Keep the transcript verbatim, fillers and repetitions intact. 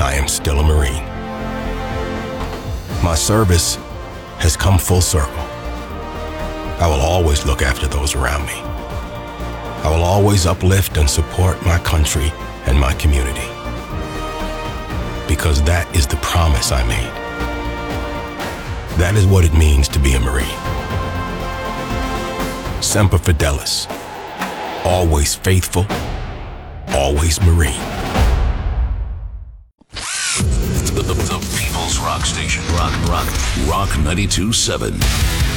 I am still a Marine. My service has come full circle. I will always look after those around me. I will always uplift and support my country and my community. Because that is the promise I made. That is what it means to be a Marine. Semper Fidelis. Always faithful, always Marine. The, the, the People's Rock Station. Rock, rock, rock ninety-two point seven.